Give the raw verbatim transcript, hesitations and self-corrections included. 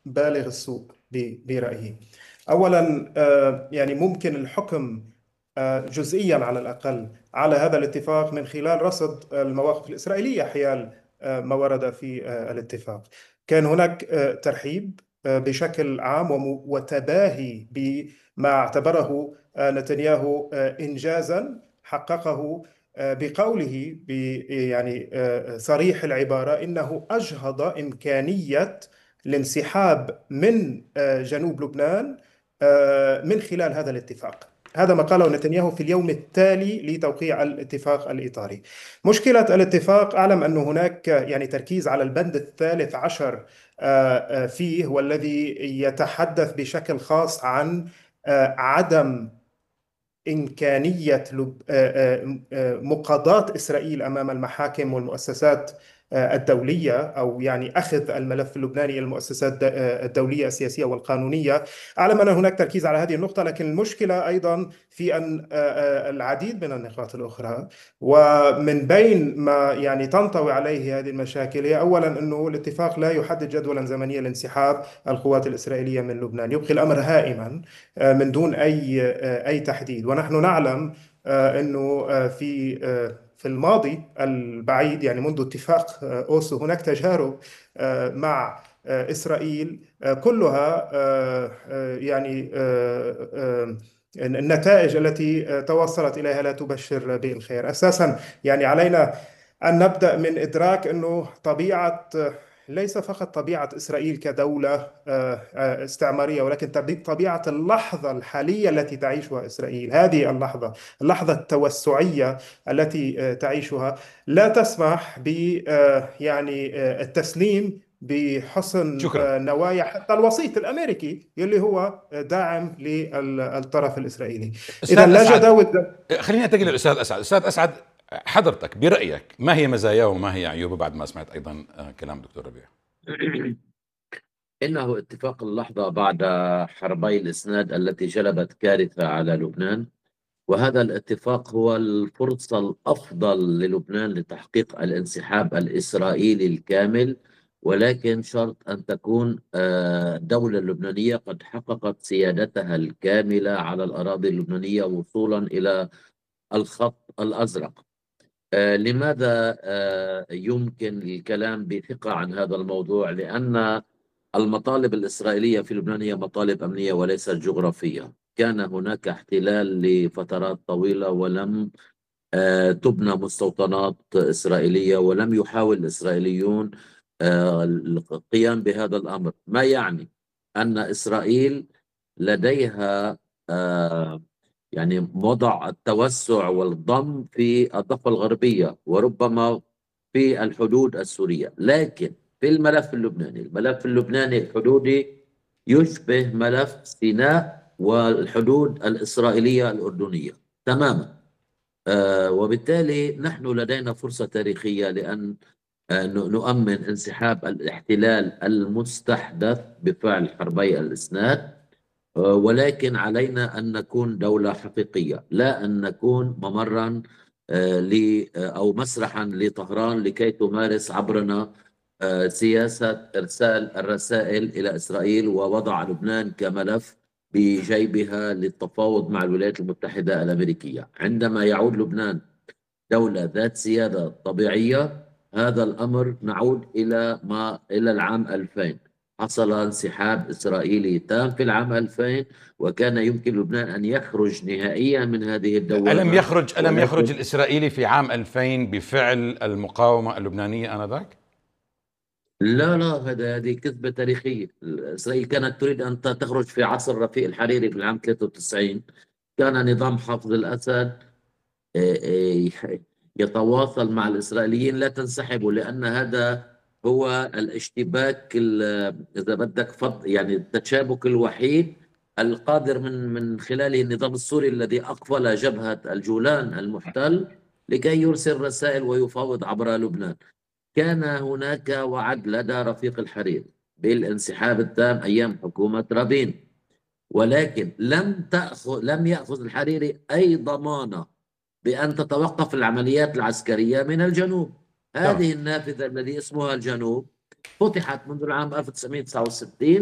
بالغ السوء برأيي. أولا آه، يعني ممكن الحكم آه، جزئيا على الأقل على هذا الاتفاق من خلال رصد المواقف الإسرائيلية حيال آه، ما ورد في آه، الاتفاق. كان هناك آه، ترحيب آه، بشكل عام وم- وتباهي بما اعتبره آه، نتنياهو آه، إنجازا حققه آه، بقوله ب- يعني آه، صريح العبارة إنه أجهض إمكانية الانسحاب من آه، جنوب لبنان آه، من خلال هذا الاتفاق. هذا ما قاله نتنياهو في اليوم التالي لتوقيع الاتفاق الإيطالي. مشكلة الاتفاق، أعلم أن هناك يعني تركيز على البند الثالث عشر آه، آه، فيه، والذي يتحدث بشكل خاص عن آه، عدم إمكانية لب- آه، آه، آه، مقاضاة إسرائيل أمام المحاكم والمؤسسات آه، الدولية، أو يعني أخذ الملف اللبناني إلى المؤسسات الد- آه، الدولية السياسية والقانونية. أعلم أن هناك تركيز على هذه النقطة، لكن المشكلة أيضا في أن آه، آه، العديد من النقاط الأخرى، ومن بين ما يعني تنطوي عليه هذه المشاكل هي أولا أنه الاتفاق لا يحدد جدولا زمنيا لانسحاب القوات الإسرائيلية من لبنان، يبقي الأمر هائما آه، من دون أي آه، أي تحديد. ونحن نعلم آه، أنه آه، في آه، في الماضي البعيد، يعني منذ اتفاق آه، أوسلو، هناك تجارب آه، مع آه، إسرائيل آه، كلها آه، آه، يعني آه، آه، النتائج التي آه، توصلت إليها لا تبشر بالخير أساسا. يعني علينا أن نبدأ من إدراك أنه طبيعة، ليس فقط طبيعة إسرائيل كدولة آه، آه، استعمارية، ولكن طبي- طبيعة اللحظة الحالية التي تعيشها إسرائيل، هذه اللحظة، اللحظة التوسعية التي آه، تعيشها، لا تسمح ب آه، يعني آه، التسليم بحسن شكرا. آه، نوايا حتى الوسيط الأمريكي اللي هو داعم للطرف الإسرائيلي. إذا أستاذ لا أسعد، جداول. خليني أنتقل للأستاذ أسعد. أستاذ أسعد، حضرتك برأيك ما هي مزاياه وما هي عيوبه بعد ما سمعت أيضا آه، كلام دكتور ربيع؟ إنه اتفاق اللحظة بعد حربي الإسناد التي جلبت كارثة على لبنان، وهذا الاتفاق هو الفرصة الأفضل للبنان لتحقيق الانسحاب الإسرائيلي الكامل، ولكن شرط أن تكون آه، الدولة اللبنانية قد حققت سيادتها الكاملة على الأراضي اللبنانية وصولا إلى الخط الأزرق. آه، لماذا آه، يمكن الكلام بثقة عن هذا الموضوع؟ لأن المطالب الإسرائيلية في لبنان هي مطالب أمنية وليست جغرافية. كان هناك احتلال لفترات طويلة ولم آه، تبنى مستوطنات إسرائيلية، ولم يحاول الإسرائيليون آه، القيام بهذا الأمر، ما يعني أن إسرائيل لديها آه، يعني وضع التوسع والضم في الضفة الغربية وربما في الحدود السورية. لكن في الملف اللبناني، الملف اللبناني الحدودي يشبه ملف سيناء والحدود الإسرائيلية الأردنية تماما. آه وبالتالي نحن لدينا فرصة تاريخية لأن آه نؤمن انسحاب الاحتلال المستحدث بفعل حربي الإسناد. آه ولكن علينا أن نكون دولة حقيقية، لا أن نكون ممرا آه ل آه، أو مسرحا لطهران لكي تمارس عبرنا آه سياسة إرسال الرسائل إلى إسرائيل ووضع لبنان كملف بجيبها للتفاوض مع الولايات المتحدة الأمريكية. عندما يعود لبنان دولة ذات سيادة طبيعية، هذا الأمر نعود إلى ما إلى العام ألفين. حصل انسحاب إسرائيلي تام في العام ألفين، وكان يمكن لبنان أن يخرج نهائيا من هذه ألم الدوامة. يخرج ألم يخرج ولكن الإسرائيلي في عام ألفين بفعل المقاومة اللبنانية آنذاك؟ لا لا، هذا هذه كذبة تاريخية. إسرائيل كانت تريد أن تخرج في عصر رفيق الحريري في العام ثلاثة وتسعين. كان نظام حافظ الأسد يتواصل مع الإسرائيليين لا تنسحبوا، لأن هذا هو الاشتباك ال- إذا بدك فض يعني التشابك الوحيد القادر من من خلاله النظام السوري الذي أقفل جبهة الجولان المحتل لكي يرسل رسائل ويفاوض عبر لبنان. كان هناك وعد لدى رفيق الحريري بالانسحاب التام أيام حكومة رابين، ولكن لم تأخذ لم يأخذ الحريري أي ضمانة بأن تتوقف العمليات العسكرية من الجنوب. تمام. هذه النافذة الذي اسمها الجنوب فتحت منذ العام ألف وتسعمئة وتسعة وستين